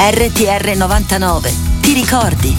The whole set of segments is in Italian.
RTR 99, ti ricordi?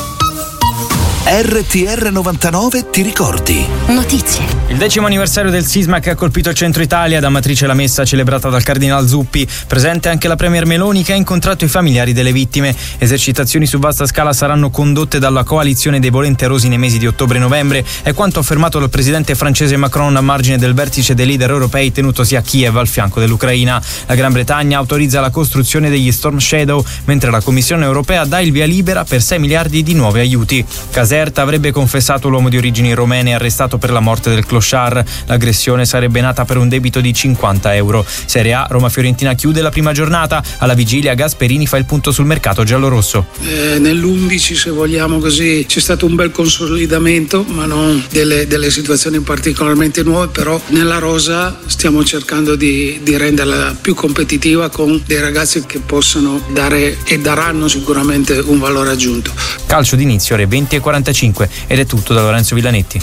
RTR 99, ti ricordi? Notizie. Il 10° anniversario del sisma che ha colpito il centro Italia, da matrice la messa celebrata dal Cardinal Zuppi, presente anche la Premier Meloni che ha incontrato i familiari delle vittime. Esercitazioni su vasta scala saranno condotte dalla coalizione dei volenterosi nei mesi di ottobre e novembre, è quanto affermato dal presidente francese Macron a margine del vertice dei leader europei tenutosi a Kiev al fianco dell'Ucraina. La Gran Bretagna autorizza la costruzione degli Storm Shadow, mentre la Commissione europea dà il via libera per 6 miliardi di nuovi aiuti. Caserta avrebbe confessato l'uomo di origini romene arrestato per la morte del clochard. L'aggressione sarebbe nata per un debito di 50 euro. Serie A, Roma-Fiorentina chiude la prima giornata. Alla vigilia Gasperini fa il punto sul mercato giallorosso. Nell'11, se vogliamo così, c'è stato un bel consolidamento, ma non delle situazioni particolarmente nuove, però nella rosa stiamo cercando di renderla più competitiva con dei ragazzi che possono dare e daranno sicuramente un valore aggiunto. Calcio d'inizio ore 20:45 ed è tutto da Lorenzo Villanetti.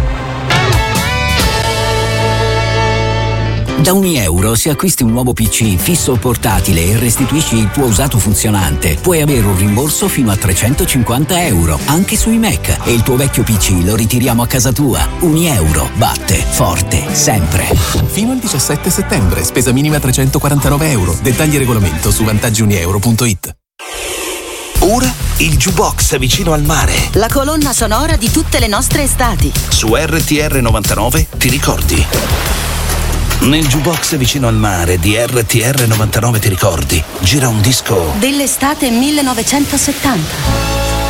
Da €1 se acquisti un nuovo PC fisso o portatile e restituisci il tuo usato funzionante, puoi avere un rimborso fino a €350 anche sui Mac, e il tuo vecchio PC lo ritiriamo a casa tua. €1 batte forte sempre. Fino al 17 settembre, spesa minima €349. Dettagli e regolamento su vantaggiunieuro.it. Ora il jukebox vicino al mare. La colonna sonora di tutte le nostre estati. Su RTR 99, ti ricordi? Nel jukebox vicino al mare di RTR 99, ti ricordi? Gira un disco dell'estate 1970.